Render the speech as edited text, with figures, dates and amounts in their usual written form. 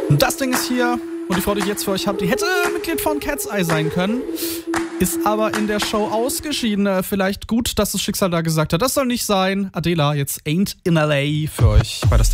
Das Ding ist hier und die Frau, die ich jetzt für euch habe, die hätte Mitglied von Cat's Eye sein können, ist aber in der Show ausgeschieden. Vielleicht gut, dass das Schicksal da gesagt hat, das soll nicht sein. Adela, jetzt Ain't in LA für euch bei das